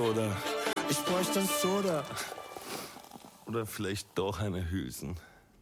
oder ich bräuchte ein Soda. Oder vielleicht doch eine Hülsen.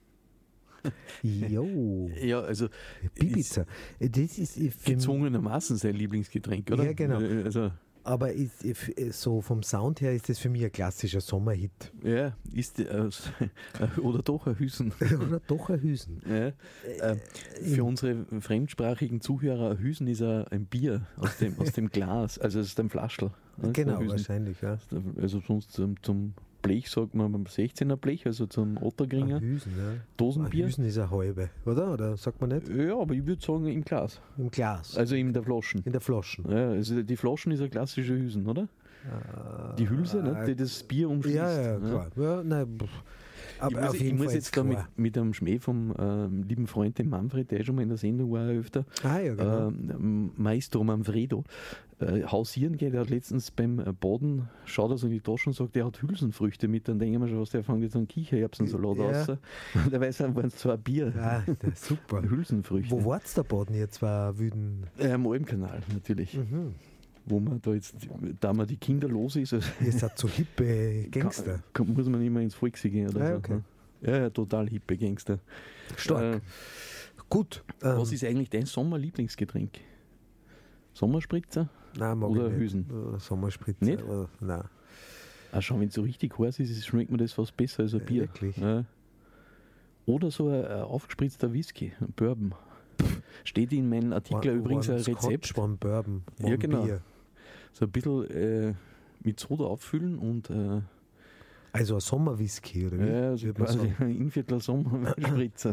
Jo. Ja, also Bibiza. Das ist für gezwungenermaßen sein Lieblingsgetränk, oder? Ja, genau. Also, Aber so vom Sound her ist das für mich ein klassischer Sommerhit. ja, ist oder doch ein Hüsen. Oder doch ein Hüsen. Ja. Für unsere fremdsprachigen Zuhörer, ein Hüsen ist ein Bier aus dem Glas, also aus dem Flaschl. Genau, wahrscheinlich, ja. Also sonst zum Blech sagt man beim 16er Blech, also zum Ottergringer. Ein Hüsen, ja. Dosenbier. Ein Hüsen ist eine halbe, oder? Oder sagt man nicht? Ja, aber ich würde sagen im Glas. Im Glas. Also in der Flaschen. In der Flaschen. Ja, also die Flaschen ist ein klassischer Hüsen, oder? Die Hülse, ne, die das Bier umschließt. Ja, klar. Ja, nein, aber ich muss jetzt da mit einem Schmäh vom lieben Freund, dem Manfred, der schon mal in der Sendung war öfter, ja, genau. Maestro Manfredo, hausieren geht. Er hat letztens beim Baden, schaut er so in die Tasche und sagt, er hat Hülsenfrüchte mit. Dann denken wir schon, was der fängt jetzt an Kichererbsensalat raus. Und dabei waren es zwar Bier. Ja, super. Hülsenfrüchte. Wo wart's der Baden jetzt? War Wüden? Am Almkanal natürlich. Wo man da jetzt, da man die Kinder los ist, also Ihr seid so hippe Gangster. muss man nicht mehr ins Volksy gehen oder so. Okay. Ja, total hippe Gangster. Stark. Gut. Was ist eigentlich dein Sommerlieblingsgetränk? Sommerspritzer? Nein, mag oder ich nicht. Hülsen? Sommerspritzer. Nicht? Nein. Ah, schau, wenn es so richtig heiß ist, schmeckt mir das fast besser als ein Bier. Wirklich? Ja. Oder so ein aufgespritzter Whisky, ein Bourbon. Steht in meinem Artikel übrigens ein Rezept. Scotch, One Bourbon, Ja, genau. Bier. So ein bisschen mit Soda auffüllen und Also ein Sommerwhisky, oder wie? ja, also Würde man quasi sagen. ein Inviertler Sommerspritzer.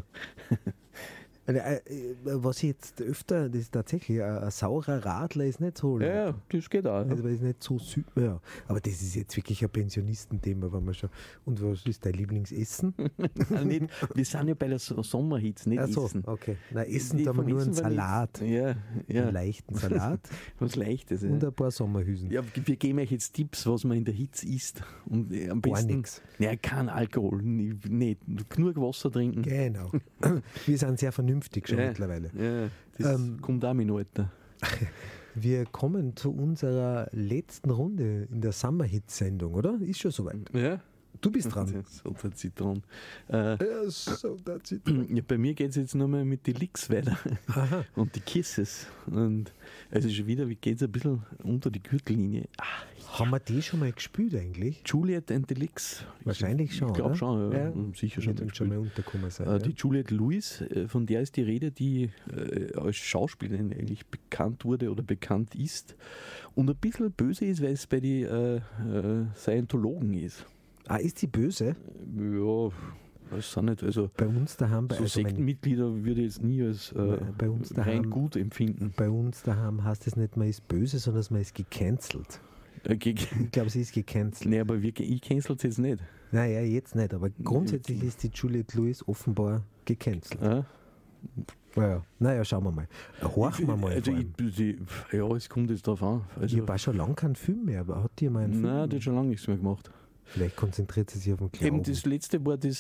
Was ich jetzt öfter, das ist tatsächlich, ein saurer Radler ist nicht so. Ja, das geht auch. Also, weil es nicht so süß. Ja. Aber das ist jetzt wirklich ein Pensionistenthema, wenn man schon. Und was ist dein Lieblingsessen? Nicht, wir sind ja bei der Sommerhitze, nicht Ach so, Essen. okay. Na, Essen, Die da haben wir vom nur einen Essen war Salat. nichts. Ja. Einen leichten Salat Was Leichtes. Ja. und ein paar Sommerhüsen. Ja, wir geben euch jetzt Tipps, was man in der Hitze isst. Und am Gar besten. nix. Ja, kein Alkohol, nicht. Genug Wasser trinken. Genau. Wir sind sehr vernünftig schon mittlerweile. Ja, das kommt auch mit dem Alter. Wir kommen zu unserer letzten Runde in der Summer-Hit-Sendung, oder? Ist schon soweit. Ja. Du bist dran. So der Zitron. So, that's it. Ja, bei mir geht es jetzt nochmal mit den Licks weiter. Aha. Und die Kisses. Und also schon wieder, wie geht es ein bisschen unter die Gürtellinie? Haben wir die schon mal gespielt eigentlich? Juliet and the Licks. Wahrscheinlich schon, Ich glaube oder? schon, ja. Ja. Sicher schon. Wird uns schon mal untergekommen sein. Die Juliette Lewis, von der ist die Rede, die als Schauspielerin eigentlich bekannt wurde oder bekannt ist und ein bisschen böse ist, weil es bei den Scientologen ist. Ah, ist die böse? Ja, weiß auch nicht. Also Bei uns daheim, so Sektenmitglieder würde ich jetzt nie als bei uns rein daheim, gut empfinden. bei uns daheim heißt es nicht, man ist böse, sondern man ist gecancelt. Ich glaube, sie ist gecancelt. Nee, aber ich cancel es jetzt nicht. Naja, jetzt nicht, aber grundsätzlich ist die Juliette Lewis offenbar gecancelt. Naja, schauen wir mal. Horchen wir mal. Also vor allem. ja, es kommt jetzt darauf an. Also, Ich habe auch schon lange keinen Film mehr, aber hat die mal einen Film? nein, die hat schon lange nichts mehr gemacht. Vielleicht konzentriert sie sich auf den Glauben. Eben das letzte war das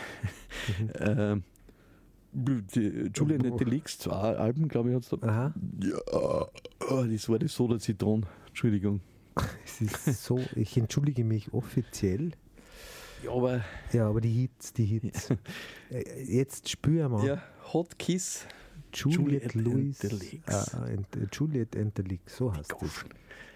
Julian and the Leaks, 2 Alben, glaube ich, hat es da. Aha. Ja, das war das Soda Zitron. Entschuldigung. Es ist so, ich entschuldige mich offiziell. Ja, aber die Hits. Jetzt spüren wir. ja, Hot Kiss. Juliette Lewis. and the Leaks. Juliette and the Leaks, so heißt das.